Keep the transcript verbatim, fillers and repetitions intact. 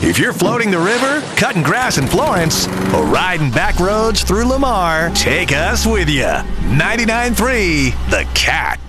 If you're floating the river, cutting grass in Florence, or riding back roads through Lamar, take us with you. ninety-nine point three The Cat.